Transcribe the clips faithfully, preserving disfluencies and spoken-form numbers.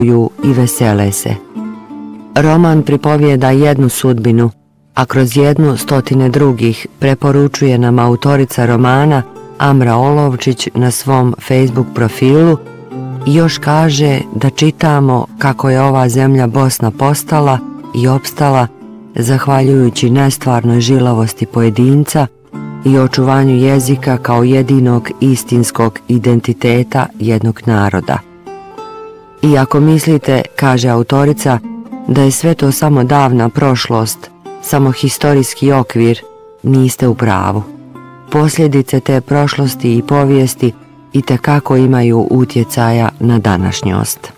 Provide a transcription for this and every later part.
i vesele se. Roman pripovijeda jednu sudbinu, a kroz jednu stotine drugih preporučuje nam autorica romana Amra Olovčić na svom Facebook profilu i još kaže da čitamo kako je ova zemlja Bosna postala i opstala zahvaljujući nestvarnoj žilavosti pojedinca i očuvanju jezika kao jedinog istinskog identiteta jednog naroda. I ako mislite, kaže autorica, da je sve to samo davna prošlost, samo historijski okvir, niste u pravu. Posljedice te prošlosti i povijesti itekako imaju utjecaja na današnjost.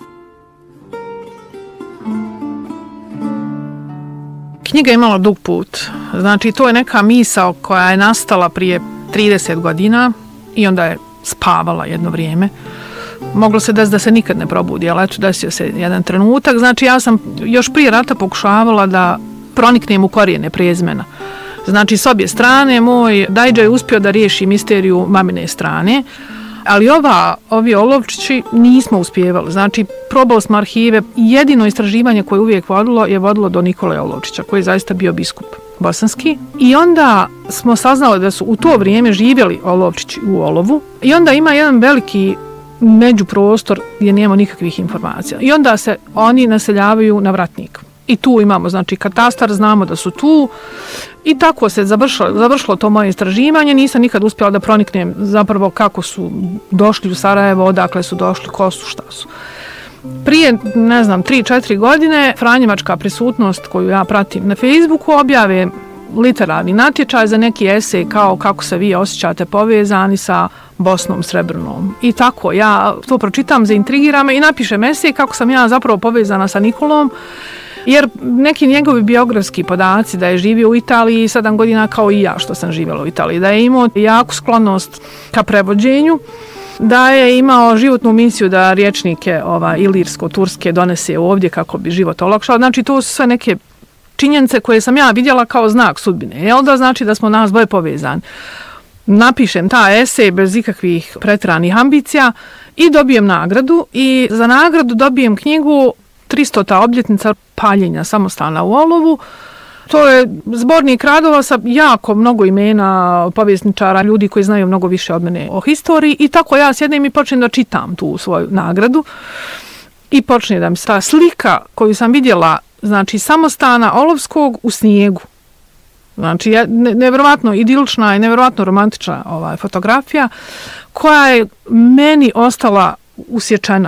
Knjiga je imala dug put. Znači, to je neka misao koja je nastala prije trideset godina i onda je spavala jedno vrijeme. Moglo se desiti da se nikad ne probudi, ali eto, desio se jedan trenutak. Znači, ja sam još prije rata pokušavala da proniknem u korijene prezimena. Znači, s obje strane, moj dajđa je uspio da riješi misteriju mamine strane, ali ova, ovi Olovčići nismo uspjevali. Znači, probali smo arhive. Jedino istraživanje koje uvijek vodilo je vodilo do Nikole Olovčića, koji je zaista bio biskup bosanski. I onda smo saznali da su u to vrijeme živjeli Olovčići u Olovu. I onda ima jedan veliki međuprostor gdje nema nikakvih informacija. I onda se oni naseljavaju na Vratnik. I tu imamo, znači, katastar, znamo da su tu. I tako se završilo, završilo to moje istraživanje. Nisam nikad uspjela da proniknem zapravo kako su došli u Sarajevo, odakle su došli, ko su, šta su. Prije, ne znam, tri četiri godine Franjevačka prisutnost koju ja pratim na Facebooku objave literarni natječaj za neki esej kao kako se vi osjećate povezani sa Bosnom Srebrnom. I tako, ja to pročitam, zaintrigira me i napišem esej kako sam ja zapravo povezana sa Nikolom, jer neki njegovi biografski podaci da je živio u Italiji sedam godina kao i ja što sam živjela u Italiji, da je imao jaku sklonost ka prevođenju, da je imao životnu misiju da rječnike ova, ilirsko-turske donese ovdje kako bi život olakšao. Znači, to su sve neke činjenice koje sam ja vidjela kao znak sudbine. Jel da znači da smo nas dvoje povezani? Napišem ta esej bez ikakvih pretjeranih ambicija i dobijem nagradu. I za nagradu dobijem knjigu tristota obljetnica paljenja samostana u Olovu. To je zbornik radova sa jako mnogo imena povjesničara, ljudi koji znaju mnogo više od mene o historiji. I tako ja sjednem i počnem da čitam tu svoju nagradu. I počne da mi ta slika koju sam vidjela, znači samostana Olovskog u snijegu. Znači, ne, nevjerovatno idilična i nevjerovatno romantična ovaj, fotografija koja je meni ostala usječena.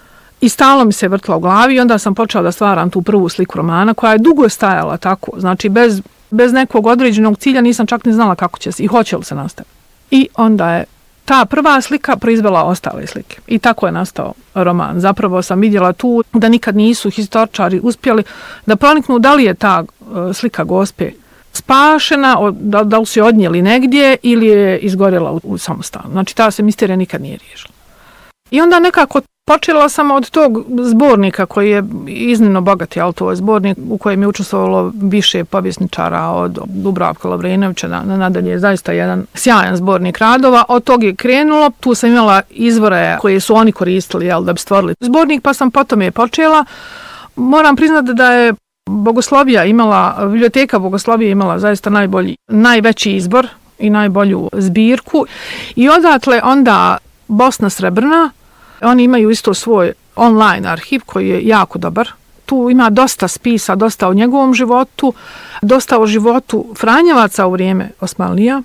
I stalo mi se vrtla u glavi i onda sam počela da stvaram tu prvu sliku romana koja je dugo stajala tako. Znači, bez, bez nekog određenog cilja nisam čak ni znala kako će se i hoće li se nastaviti. I onda je ta prva slika proizvela ostale slike. I tako je nastao roman. Zapravo sam vidjela tu da nikad nisu historičari uspjeli da proniknu da li je ta slika Gospe spašena, da, da li su je odnijeli negdje ili je izgorjela u, u samostanu. Znači, ta se misterija nikad nije riješila. I onda nekako počela sam od tog zbornika koji je iznimno bogat, ali to je zbornik u kojem je učestvovalo više povjesničara od Dubravka Lovrenovića na, na nadalje, zaista jedan sjajan zbornik radova. Od tog je krenulo, tu sam imala izvore koje su oni koristili jel, da bi stvorili zbornik, pa sam potom je počela. Moram priznati da je Bogoslovija imala, biblioteka Bogoslovije imala zaista najbolji, najveći izbor i najbolju zbirku. I odatle onda Bosna Srebrna, oni imaju isto svoj online arhiv koji je jako dobar. Tu ima dosta spisa, dosta o njegovom životu, dosta o životu Franjevaca u vrijeme Osmanlija,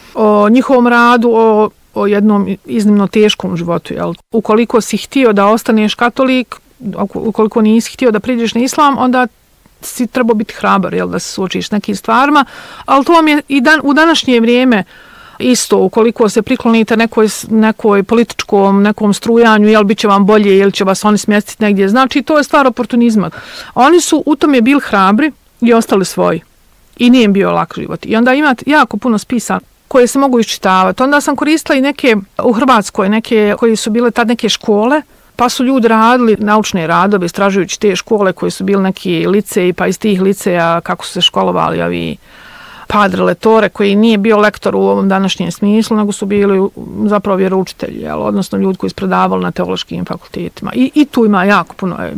o njihovom radu, o, o jednom iznimno teškom životu. Jel? Ukoliko si htio da ostaneš katolik, ukoliko nisi htio da priđeš na islam, onda si trebao biti hrabar, jel, da se suočiš s nekim stvarima, ali to vam je i dan, u današnje vrijeme isto, ukoliko se priklonite nekoj, nekoj političkom, nekom strujanju, jel bit će vam bolje ili će vas oni smjestiti negdje. Znači, to je stvar oportunizma. Oni su u tome bili hrabri i ostali svoji. I nije im bio lak život. I onda imate jako puno spisa koje se mogu iščitavati. Onda sam koristila i neke u Hrvatskoj, neke koji su bile tad neke škole, pa su ljudi radili naučne radove, istražujući te škole koje su bili neki liceji, pa iz tih liceja kako su se školovali ovi padre lektore koji nije bio lektor u ovom današnjem smislu, nego su bili zapravo vjeroučitelji, jel? Odnosno ljudi koji su predavali na teološkim fakultetima. I, i tu ima jako puno